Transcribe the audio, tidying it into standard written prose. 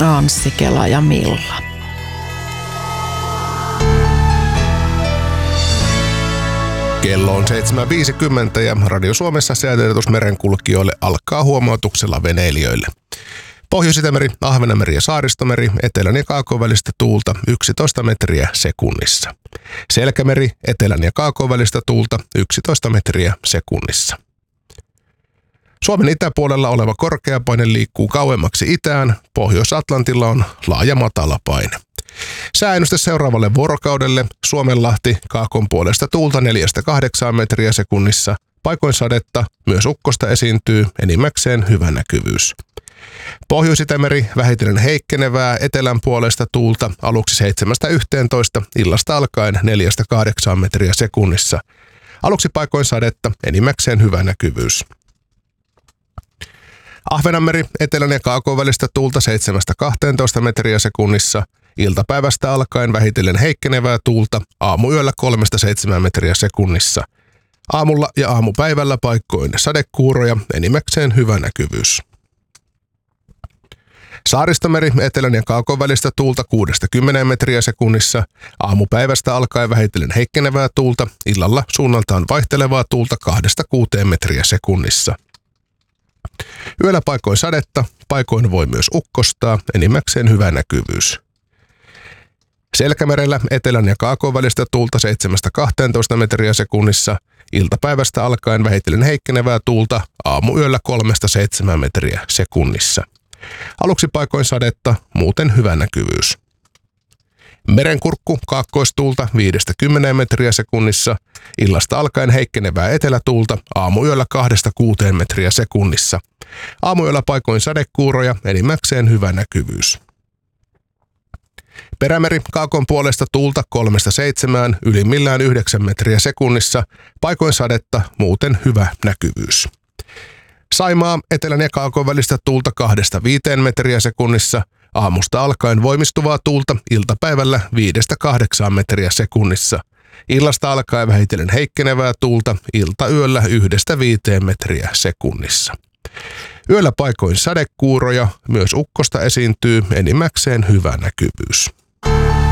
Anssi, Kela ja Milla. Kello on 7.50 ja Radio Suomessa säätiedotus merenkulkijoille alkaa huomautuksella veneilijöille. Pohjois-Itämeri, Ahvenanmeri ja Saaristomeri, etelän ja kaakon välistä tuulta 11 metriä sekunnissa. Selkämeri, etelän ja kaakon välistä tuulta 11 metriä sekunnissa. Suomen itäpuolella oleva korkeapaine liikkuu kauemmaksi itään, Pohjois-Atlantilla on laaja matalapaine. Sääennuste seuraavalle vuorokaudelle: Suomenlahti, kaakon puolesta tuulta 4-8 metriä sekunnissa, paikoin sadetta, myös ukkosta esiintyy, enimmäkseen hyvä näkyvyys. Pohjois-Itämeri, vähitellen heikkenevää, etelän puolesta tuulta aluksi 7-11, illasta alkaen 4-8 metriä sekunnissa. Aluksi paikoin sadetta, enimmäkseen hyvä näkyvyys. Ahvenanmeri, etelän ja kaakon välistä tuulta 7-12 metriä sekunnissa, iltapäivästä alkaen vähitellen heikkenevää tuulta, aamuyöllä 3-7 metriä sekunnissa. Aamulla ja aamupäivällä paikkoin sadekuuroja, enimmäkseen hyvä näkyvyys. Saaristomeri, etelän ja kaakon välistä tuulta 6-10 metriä sekunnissa, aamupäivästä alkaen vähitellen heikkenevää tuulta, illalla suunnaltaan vaihtelevaa tuulta 2-6 metriä sekunnissa. Yöllä paikoin sadetta, paikoin voi myös ukkostaa, enimmäkseen hyvä näkyvyys. Selkämerellä, etelän ja kaakon välistä tuulta 7-12 metriä sekunnissa, iltapäivästä alkaen vähitellen heikkenevää tuulta, aamuyöllä 3-7 metriä sekunnissa. Aluksi paikoin sadetta, muuten hyvä näkyvyys. Merenkurkku, kaakkoistuulta 5-10 metriä sekunnissa, illasta alkaen heikkenevää etelätuulta, aamuyöllä 2-6 metriä sekunnissa. Aamuyöllä paikoin sadekuuroja, enimmäkseen hyvä näkyvyys. Perämeri, kaakon puolesta tuulta 3-7, ylimmillään 9 metriä sekunnissa, paikoin sadetta, muuten hyvä näkyvyys. Saimaa, etelän ja kaakon välistä tuulta 2-5 metriä sekunnissa, aamusta alkaen voimistuvaa tuulta, iltapäivällä 5-8 metriä sekunnissa. Illasta alkaen vähitellen heikkenevää tuulta, iltayöllä 1-5 metriä sekunnissa. Yöllä paikoin sadekuuroja, myös ukkosta esiintyy, enimmäkseen hyvä näkyvyys.